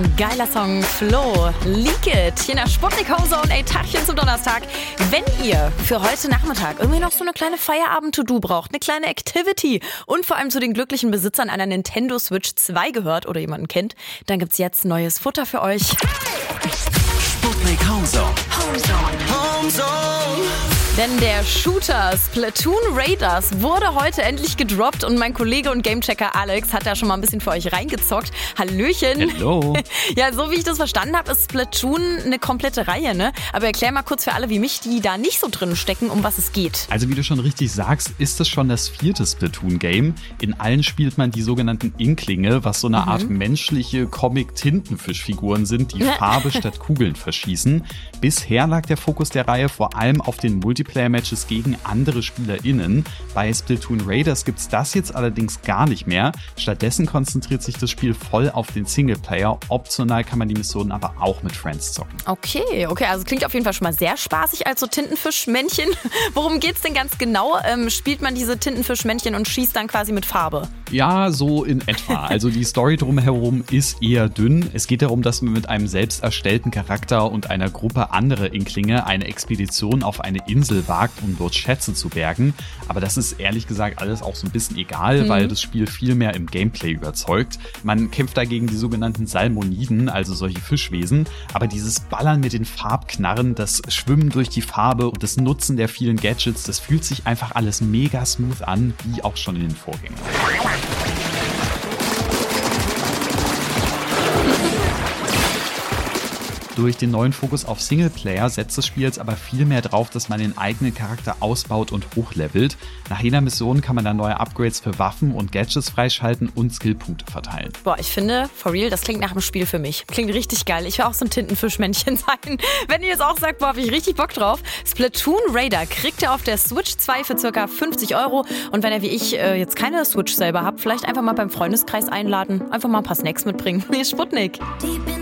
Geiler Song, Flo, Leak It, hier nach Sputnik Ozone, ey, Tagchen zum Donnerstag. Wenn ihr für heute Nachmittag irgendwie noch so eine kleine Feierabend-To-Do braucht, eine kleine Activity und vor allem zu den glücklichen Besitzern einer Nintendo Switch 2 gehört oder jemanden kennt, dann gibt's jetzt neues Futter für euch. Sputnik Ozone. Denn der Shooter Splatoon Raiders wurde heute endlich gedroppt und mein Kollege und Gamechecker Alex hat da schon mal ein bisschen für euch reingezockt. Hallöchen. Hallo. Ja, so wie ich das verstanden habe, ist Splatoon eine komplette Reihe, ne? Aber erklär mal kurz für alle wie mich, die da nicht so drin stecken, um was es geht. Also wie du schon richtig sagst, ist das schon das 4. Splatoon-Game. In allen spielt man die sogenannten Inklinge, was so eine Art menschliche Comic-Tintenfischfiguren sind, die Farbe statt Kugeln verschießen. Bisher lag der Fokus der Reihe vor allem auf den Multiplayer-Matches gegen andere SpielerInnen. Bei Splatoon Raiders gibt's das jetzt allerdings gar nicht mehr. Stattdessen konzentriert sich das Spiel voll auf den Singleplayer. Optional kann man die Missionen aber auch mit Friends zocken. Okay, also klingt auf jeden Fall schon mal sehr spaßig als so Tintenfischmännchen. Worum geht's denn ganz genau? Spielt man diese Tintenfischmännchen und schießt dann quasi mit Farbe? Ja, so in etwa. Also die Story drumherum ist eher dünn. Es geht darum, dass man mit einem selbst erstellten Charakter und einer Gruppe anderer Inklinge eine Expedition auf eine Insel wagt, um dort Schätze zu bergen. Aber das ist ehrlich gesagt alles auch so ein bisschen egal, weil das Spiel viel mehr im Gameplay überzeugt. Man kämpft dagegen die sogenannten Salmoniden, also solche Fischwesen. Aber dieses Ballern mit den Farbknarren, das Schwimmen durch die Farbe und das Nutzen der vielen Gadgets, das fühlt sich einfach alles mega smooth an, wie auch schon in den Vorgängern. Durch den neuen Fokus auf Singleplayer setzt das Spiel jetzt aber viel mehr drauf, dass man den eigenen Charakter ausbaut und hochlevelt. Nach jeder Mission kann man dann neue Upgrades für Waffen und Gadgets freischalten und Skillpunkte verteilen. Boah, ich finde, for real, das klingt nach einem Spiel für mich. Klingt richtig geil. Ich will auch so ein Tintenfischmännchen sein. Wenn ihr jetzt auch sagt, boah, hab ich richtig Bock drauf. Splatoon Raider kriegt ihr auf der Switch 2 für ca. 50 €. Und wenn ihr wie ich jetzt keine Switch selber habt, vielleicht einfach mal beim Freundeskreis einladen. Einfach mal ein paar Snacks mitbringen. Hier ist Sputnik.